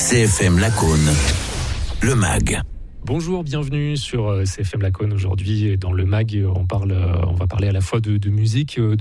CFM Lacaune, le MAG. Bonjour, bienvenue sur CFM Lacaune. Aujourd'hui, dans le MAG, on va parler à la fois de musique,